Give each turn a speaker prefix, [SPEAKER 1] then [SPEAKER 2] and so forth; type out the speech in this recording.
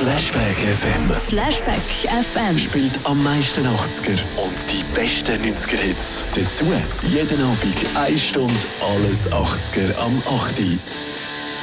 [SPEAKER 1] Flashback FM.
[SPEAKER 2] Flashback FM.
[SPEAKER 1] Spielt am meisten 80er und die besten 90er-Hits. Dazu jeden Abend 1 Stunde alles 80er am 8.